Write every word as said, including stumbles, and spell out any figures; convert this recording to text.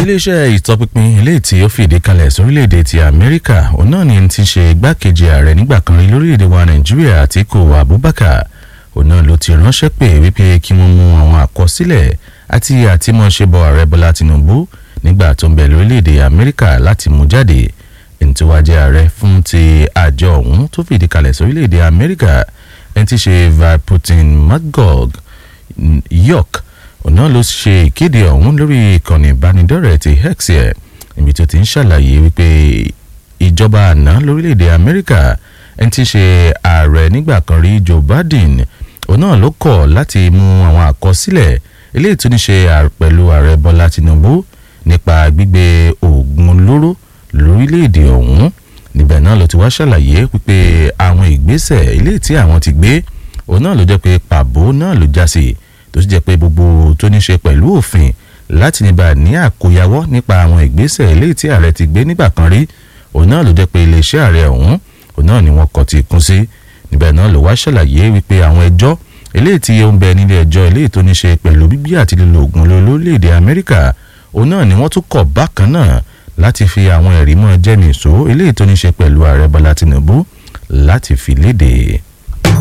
iléeṣẹ́ ìtọpinpin eléyìí tí ó fìdí kalẹ̀ sórílẹ̀-èdè ti Amẹ́ríkà òun náà ni ti ṣe igbákejì ààrẹ nígbà kan rí lórílẹ̀-èdè wa Nàìjíríà Àtíkù Abubakar òun náà ló ti ránṣẹ́ pé wípé kí wọ́n mú àwọn àkọsílẹ̀ àti àtìmọ́ṣebọ ààrẹ Bọ́lá Tinubu nígbà tó ń bẹ lórílẹ̀-èdè Amẹ́ríkà láti mú jáde ẹni tó wá jẹ́ ààrẹ fún ti àjọ ọ̀hún tó fìdí kalẹ̀ sórílẹ̀-èdè Amẹ́ríkà ẹni tí ṣe Vaputin Magog York òun náà ló ṣe ìkéde ọ̀hún lórí ìkànnì ìbánidọ́rẹ̀ẹ́ ti X ẹ̀ níbi tó ti ń ṣàlàyé wípé ìjọba àná lórílẹ̀‐èdè Amẹ́ríkà ẹni tí ṣe ààrẹ nígbà kan rí Joe Biden òun náà ló kọ̀ láti mú àwọn àkọsílẹ̀ eléyìí tó ní ṣe pẹ̀lú ààrẹ Bọ́lá Tinubu nípa gbígbé oògùn olóró lórílẹ̀‐èdè ọ̀hún níbẹ̀ náà ló ti wá ṣàlàyé wípé àwọn ìgbésẹ̀ eléyìí tí àwọn ti gbé òun náà ló jẹ́ pé pàbó náà ló já sí tó sì jẹ́ pé gbogbo tó ní ṣe pẹ̀lú òfin láti níbà ní àkóyawọ́ nípa àwọn ìgbésẹ̀ eléyìí tí ààrẹ ti gbé nígbà kan rí òun náà ló jẹ́ pé iléeṣẹ́ ààrẹ ọ̀hún òun náà ni wọ́n kọ́ ti kún sí níbẹ̀ náà ló wá ṣàlàyé wípé àwọn ẹjọ́ eléyìí tí ó ń bẹ nílé ẹjọ́ eléyìí tó ní ṣe pẹ̀lú gbígbé àti lílo oògùn lórílẹ̀‐èdè Amẹ́ríkà òun náà ni wọ́n tún kọ̀ bákan náà láti fi àwọn ẹ̀rí mọ́ jẹ́mi ìṣó eléyìí tó ní ṣe pẹ̀lú ààrẹ Bọ́lá Tinubu láti fi léde.